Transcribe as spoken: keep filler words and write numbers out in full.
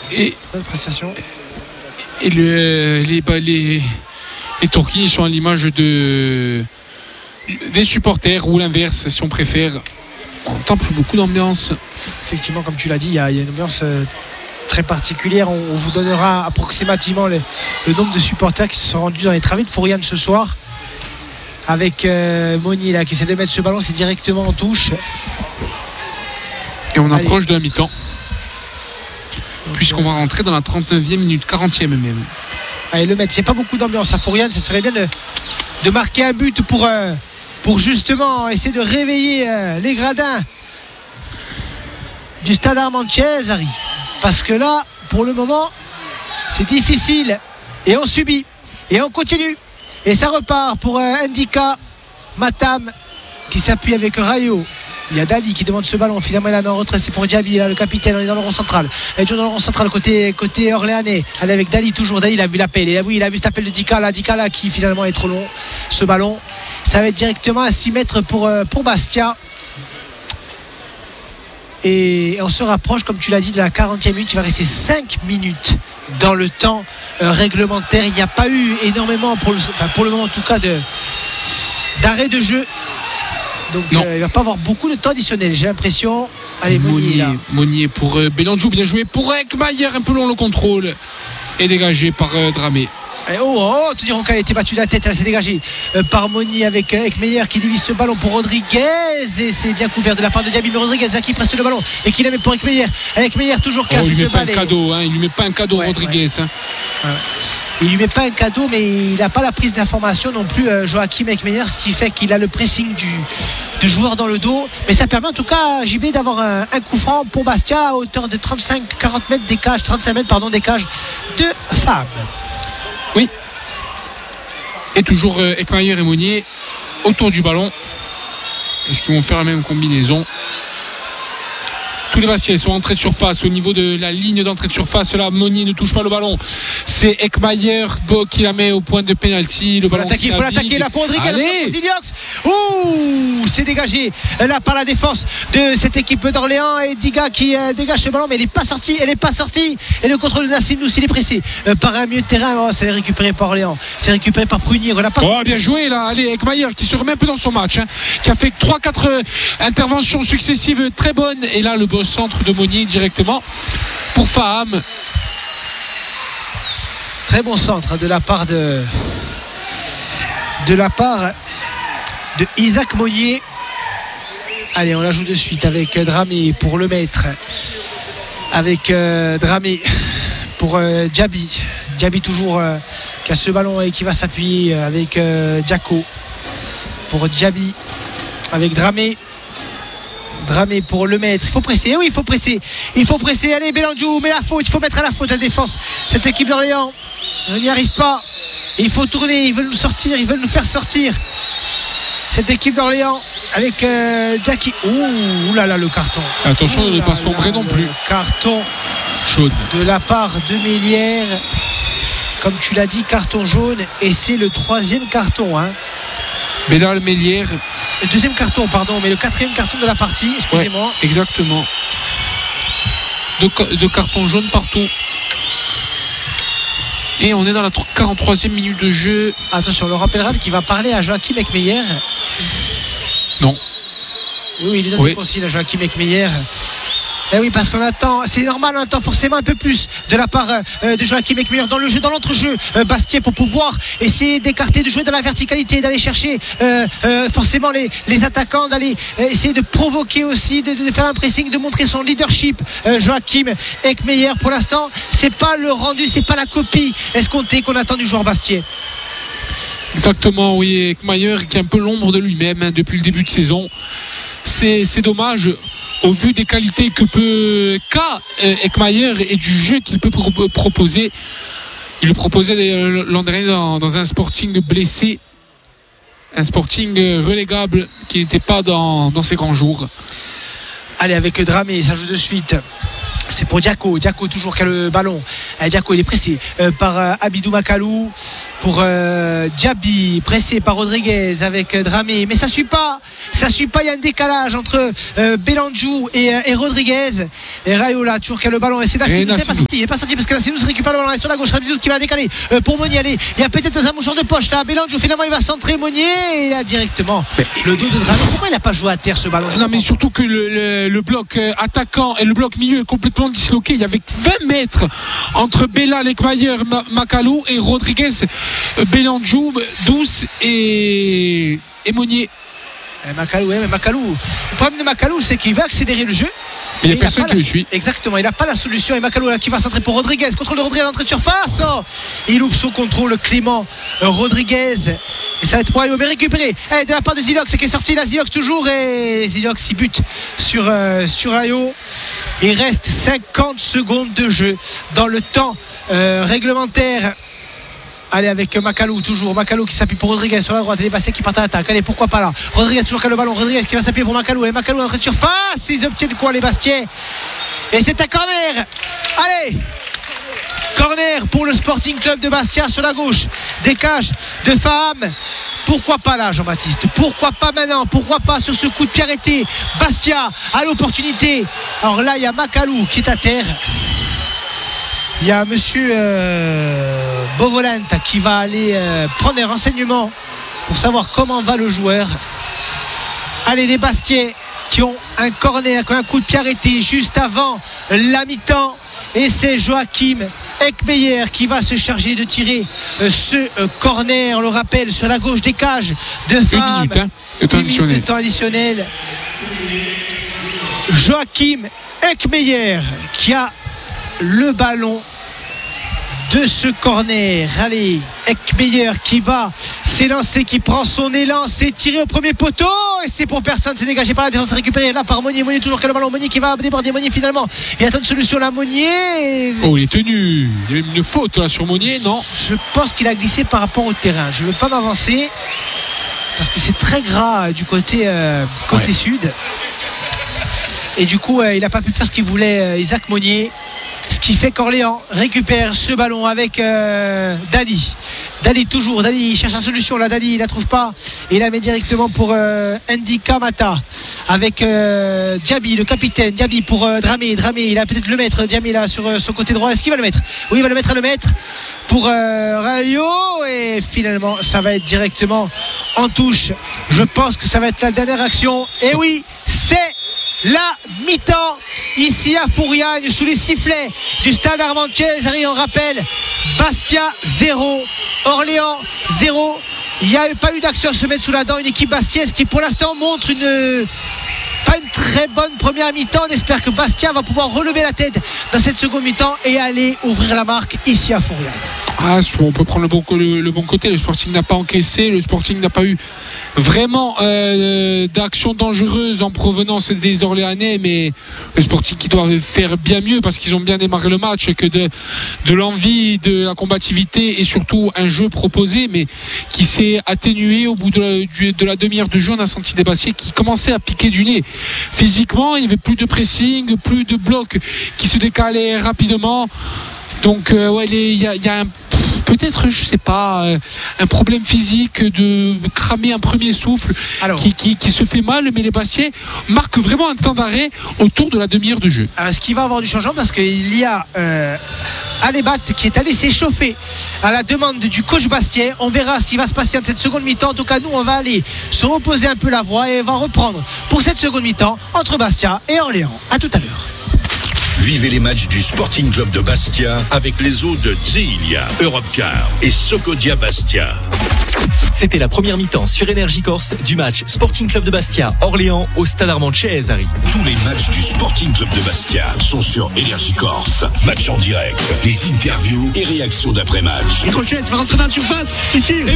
Et, bonne prestation. Et le, les, les, les Turquis sont à l'image de, des supporters, ou l'inverse, si on préfère. On n'entend plus beaucoup d'ambiance. Effectivement, comme tu l'as dit, il y, y a une ambiance euh, très particulière. On, on vous donnera approximativement le, le nombre de supporters qui se sont rendus dans les travées de Fouriane ce soir. Avec euh, Monnier là, qui essaie de mettre ce ballon, c'est directement en touche. Et on Allez. approche de la mi-temps. Puisqu'on va rentrer dans la trente-neuvième minute, quarantième même. Allez, le mettre. Il n'y a pas beaucoup d'ambiance à Fouriane. Ça serait bien de, de marquer un but pour, euh, pour justement essayer de réveiller euh, les gradins du stade Armand Chiesari. Parce que là, pour le moment, c'est difficile. Et on subit. Et on continue. Et ça repart pour euh, Ndika Matam qui s'appuie avec Rayo. Il y a Dali qui demande ce ballon. Finalement, il a mis en retrait. C'est pour Diaby, là, le capitaine. On est dans le rond central. Elle est toujours dans le rond central, côté, côté Orléanais. Elle est avec Dali toujours. Dali, il a vu l'appel. Il a vu, il a vu cet appel de Dika, là. Dika, là, qui finalement est trop long. Ce ballon. Ça va être directement à six mètres pour, euh, pour Bastia. Et on se rapproche, comme tu l'as dit, de la quarantième minute. Il va rester cinq minutes dans le temps euh, réglementaire. Il n'y a pas eu énormément, pour le, enfin, pour le moment en tout cas, de, d'arrêt de jeu. Donc euh, il ne va pas avoir beaucoup de temps additionnel, j'ai l'impression. Allez, Monnier, Monnier pour euh, Bélandjou, bien joué pour Ekmayer, un peu long le contrôle. Et dégagé par euh, Dramé. Et oh, oh, te diront qu'elle a été battue de la tête, elle s'est dégagée euh, par Monnier avec euh, Ekmeyer qui dévisse ce ballon pour Rodriguez. Et c'est bien couvert de la part de Diaby, mais Rodriguez là, qui presse le ballon et qui la met pour Ekmeyer. Ekmeyer toujours cassé. Oh, il lui met de pas balle un cadeau, hein, il lui met pas un cadeau, ouais, Rodriguez. Ouais. Hein. Ouais. Il lui met pas un cadeau, mais il n'a pas la prise d'information non plus, euh, Joachim Ekmeyer, ce qui fait qu'il a le pressing du, du joueur dans le dos. Mais ça permet en tout cas à J B d'avoir un, un coup franc pour Bastia à hauteur de trente-cinq à quarante mètres des cages, trente-cinq mètres pardon, des cages de femmes. Oui. Et toujours euh, Ekmayer et Monnier autour du ballon. Est-ce qu'ils vont faire la même combinaison? Tous les Bastiais sont entrés de surface au niveau de la ligne d'entrée de surface. Là, Monnier ne touche pas le ballon. C'est Ekmayer qui la met au point de pénalty. Il faut l'attaquer, il faut l'attaquer. La Pondrigue, ouh, c'est dégagé là par la défense de cette équipe d'Orléans et Diga qui euh, dégage ce ballon, mais elle n'est pas sortie, elle n'est pas sortie. Et le contrôle de Nassim Nous, il est pressé euh, par un milieu de terrain. Oh, c'est récupéré par Orléans, c'est récupéré par Prunier. On a pas. Oh, bien joué là. Allez, Ekmayer qui se remet un peu dans son match, hein, qui a fait trois quatre euh, interventions successives très bonnes. Et là, le beau centre de Monnier directement pour Faham. Très bon centre de la part de de la part de Isaac Monnier. Allez, on la joue de suite avec Dramé pour le mettre, avec euh, Dramé pour euh, Diaby Diaby toujours euh, qui a ce ballon et qui va s'appuyer avec euh, Diaco pour Diaby avec Dramé Dramé pour le mettre. Il faut presser. Oui, il faut presser. Il faut presser. Allez, Bélandjou, mais la faute. Il faut mettre à la faute à la défense. Cette équipe d'Orléans, on n'y arrive pas. Et il faut tourner. Ils veulent nous sortir. Ils veulent nous faire sortir. Cette équipe d'Orléans avec euh, Diaki. Ouh, ouh là là, le carton. Attention de ne pas sombrer non plus. Carton jaune de la part de Mélière. Comme tu l'as dit, carton jaune. Et c'est le troisième carton. Hein. Bédal Mélière. Le deuxième carton, pardon, mais le quatrième carton de la partie, excusez-moi. Ouais, exactement. Deux, deux cartons jaunes partout. Et on est dans la quarante-troisième minute de jeu. Attention, on le rappellera qu'il va parler à Joachim Ekmeyer. Non. Oui, oui, il est donne oui. des consignes à Joachim Ekmeyer. Eh oui, parce qu'on attend, c'est normal, on attend forcément un peu plus de la part euh, de Joachim Ekmeyer dans le jeu, dans l'entrejeu, euh, Bastia, pour pouvoir essayer d'écarter, de jouer dans la verticalité, d'aller chercher euh, euh, forcément les, les attaquants, d'aller euh, essayer de provoquer aussi, de, de faire un pressing, de montrer son leadership. euh, Joachim Ekmeyer, pour l'instant, c'est pas le rendu, c'est pas la copie escomptée qu'on attend du joueur Bastia. Exactement, oui, Ekmeyer qui est un peu l'ombre de lui-même hein, depuis le début de saison. C'est, c'est dommage. Au vu des qualités que peut qu'a Ekmeyer et du jeu qu'il peut pro- proposer. Il le proposait l'an dernier dans, dans un Sporting blessé, un Sporting relégable qui n'était pas dans, dans ses grands jours. Allez, avec Dramé, ça joue de suite. C'est pour Diaco. Diaco toujours qui a le ballon. Allez, Diaco, il est pressé euh, par euh, Abidou Makalou. pour euh, Diaby, pressé par Rodriguez avec euh, Dramé, mais ça suit pas, ça suit pas, il y a un décalage entre euh, Belandjou et, euh, et Rodriguez. Et Raiola toujours qui a le ballon, et c'est Nassim, il n'est pas sorti, il est pas sorti parce que Nassim récupère le ballon, il est sur la gauche, Rabizou qui va décaler euh, pour Monnier. Allez, il y a peut-être un mouchoir de poche là, Belandjou finalement il va centrer Monnier et là directement mais, le dos de Dramé. Pourquoi il n'a pas joué à terre ce ballon? Non, mais surtout que le, le, le bloc euh, attaquant et le bloc milieu est complètement disloqué. Il y avait vingt mètres entre Belal, Ekmayer, Ma- Makalou et Rodriguez, euh, Belandjou, Douce et, et Monnier. Et Makalou, ouais, mais Makalou, le problème de Makalou, c'est qu'il veut accélérer le jeu. Mais il n'y a personne qui le suit. Exactement, il n'a pas la solution. Et Makalou là qui va centrer pour Rodriguez. Contrôle de Rodriguez d'entrée de surface. Oh, il loupe son contrôle, Clément euh, Rodriguez. Et ça va être pour Ayo. Mais récupéré eh, de la part de Zilox qui est sorti là. Zilox toujours. Et Zilox il bute sur, euh, sur Ayo. Il reste cinquante secondes de jeu dans le temps euh, réglementaire. Allez avec Makalou toujours, Makalou qui s'appuie pour Rodriguez sur la droite, il est passé qui part à l'attaque. Allez, pourquoi pas là, Rodriguez toujours qui a le ballon, Rodriguez qui va s'appuyer pour Makalou. Et Makalou entrée de surface, ils obtiennent quoi les Bastiais? Et c'est un corner. Allez, corner pour le Sporting Club de Bastia sur la gauche. Décage de Faham. Pourquoi pas là, Jean-Baptiste? Pourquoi pas maintenant? Pourquoi pas sur ce coup de pied arrêté? Bastia a l'opportunité. Alors là, il y a Makalou qui est à terre. Il y a monsieur euh, Bovolent qui va aller euh, prendre des renseignements pour savoir comment va le joueur. Allez, les Bastiais qui ont un corner, qui ont un coup de pied arrêté juste avant la mi-temps. Et c'est Joachim Ekmeyer qui va se charger de tirer euh, ce euh, corner, on le rappelle, sur la gauche des cages de Faham. Une minute, hein, de temps additionnel. De temps additionnel. Joachim Ekmeyer qui a le ballon de ce corner. Allez, Ekmeyer qui va s'élancer, qui prend son élan, c'est tiré au premier poteau et c'est pour personne, c'est dégagé par la défense, récupéré là par Monnier. Monnier toujours qui a le ballon, Monnier qui va déborder, Monnier finalement il attend une solution là, Monnier. Oh, il est tenu, il y a même une faute là sur Monnier, non? Je pense qu'il a glissé par rapport au terrain, je ne veux pas m'avancer parce que c'est très gras du côté, euh, côté ouais. sud, et du coup euh, il n'a pas pu faire ce qu'il voulait, euh, Isaac Monnier. Ce qui fait qu'Orléans récupère ce ballon avec euh, Dali. Dali toujours, Dali il cherche une solution là, Dali il la trouve pas et il la met directement pour euh, Andy Kamata avec euh, Diaby, le capitaine. Diaby pour euh, Dramé, Dramé il a peut-être le mettre, Diaby là sur euh, son côté droit, est-ce qu'il va le mettre? Oui, il va le mettre à le mettre pour euh, Rayo et finalement ça va être directement en touche. Je pense que ça va être la dernière action et oui, c'est la mi-temps ici à Fouriagne sous les sifflets du stade Armand Cesari. On rappelle Bastia zéro, Orléans zéro. Il n'y a pas eu d'action à se mettre sous la dent, une équipe bastiaise qui pour l'instant montre une pas une très bonne première mi-temps. On espère que Bastia va pouvoir relever la tête dans cette seconde mi-temps et aller ouvrir la marque ici à Fouriagne. Ah, on peut prendre le bon, le, le bon côté. Le Sporting n'a pas encaissé, le Sporting n'a pas eu vraiment euh, d'action dangereuse en provenance des Orléanais, mais le Sporting qui doit faire bien mieux parce qu'ils ont bien démarré le match, que de, de l'envie, de la combativité et surtout un jeu proposé mais qui s'est atténué au bout de la, du, de la demi-heure de jeu. On a senti des Bastiais qui commençaient à piquer du nez physiquement, il n'y avait plus de pressing, plus de blocs qui se décalaient rapidement, donc euh, ouais, il y a, y a un peut-être, je sais pas, euh, un problème physique de cramer un premier souffle. Alors, qui, qui, qui se fait mal, mais les Bastiais marquent vraiment un temps d'arrêt autour de la demi-heure de jeu. Alors, ce qui va avoir du changement parce qu'il y a euh, Alébat qui est allé s'échauffer à la demande du coach Bastien. On verra ce qui va se passer dans cette seconde mi-temps. En tout cas, nous, on va aller se reposer un peu la voix et on va reprendre pour cette seconde mi-temps entre Bastia et Orléans. À tout à l'heure. Vivez les matchs du Sporting Club de Bastia avec les eaux de Zeelia, Europcar et Socodia Bastia. C'était la première mi-temps sur Énergie Corse du match Sporting Club de Bastia Orléans au stade Armand Cesari. Tous les matchs du Sporting Club de Bastia sont sur Énergie Corse. Match en direct, les interviews et réactions d'après-match. Il crochette, va rentrer dans la surface, il tire. Et